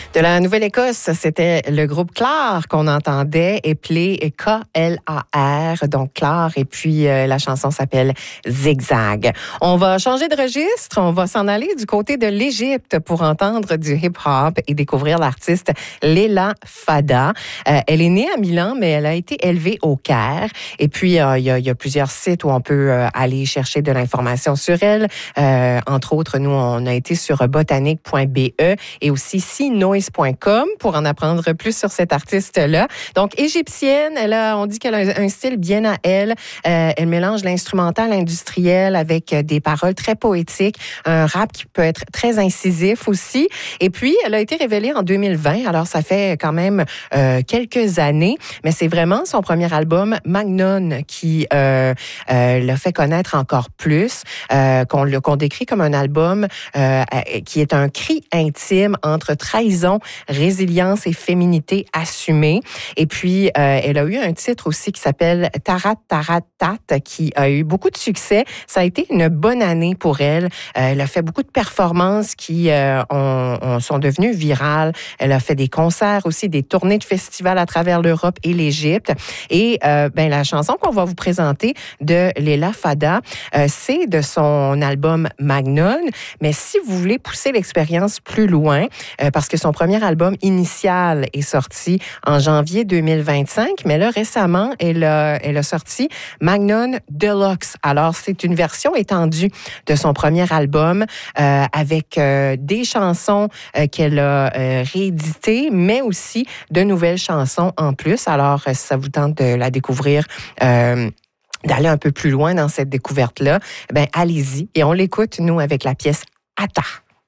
De la Nouvelle-Écosse, c'était le groupe Clar qu'on entendait, appelé K-L-A-R, donc Clar, et puis la chanson s'appelle Zigzag. On va changer de registre, on va s'en aller du côté de l'Égypte pour entendre du hip-hop et découvrir l'artiste Leila Fada. Elle est née à Milan, mais elle a été élevée au Caire. Et puis, il y a plusieurs sites où on peut aller chercher de l'information sur elle. Entre autres, nous, on a été sur botanique.be et aussi cnoise.com pour en apprendre plus sur cette artiste-là. Donc, égyptienne, on dit qu'elle a un style bien à elle. Elle mélange l'instrumental industriel avec des paroles très poétiques, un rap qui peut être très incisif aussi. Et puis, elle a été révélée en 2020, alors ça fait quand même quelques années, mais c'est vraiment son premier album, Magnon, qui l'a fait connaître encore plus, qu'on décrit comme un album qui est un cri intime entre trahison, résilience et féminité assumée. Et puis, elle a eu un titre aussi qui s'appelle Tarat Tarat Tat, qui a eu beaucoup de succès. Ça a été une bonne année pour elle. Elle a fait beaucoup de performances qui sont devenues virales. Elle a fait des concerts aussi, des tournées de festivals à travers l'Europe et l'Égypte. Et la chanson qu'on va vous présenter de Leila Fada, c'est de son album Magnon. Mais si vous voulez pousser l'expérience plus loin, parce que son premier album initial est sorti en janvier 2025, mais là, récemment, elle a sorti Magnon Deluxe. Alors, c'est une version étendue de son premier album avec des chansons qu'elle a rééditées, mais aussi de nouvelles chansons en plus. Alors, si ça vous tente de la découvrir, d'aller un peu plus loin dans cette découverte-là, allez-y. Et on l'écoute, nous, avec la pièce Ata.